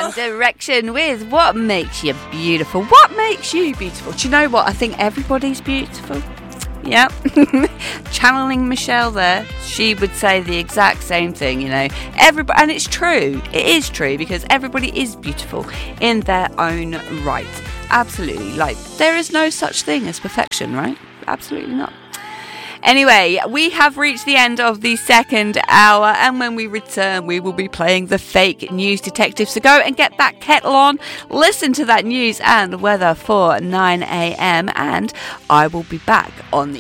One Direction with What Makes You Beautiful. What makes you beautiful? Do you know what? I think everybody's beautiful. Yep. Channeling Michelle there, she would say the exact same thing, you know. Everybody, and it's true. It is true because everybody is beautiful in their own right. Absolutely. Like, there is no such thing as perfection, right? Absolutely not. Anyway, we have reached the end of the second hour, and when we return, we will be playing the Fake News Detective. So go and get that kettle on, listen to that news and weather for 9 a.m, and I will be back on the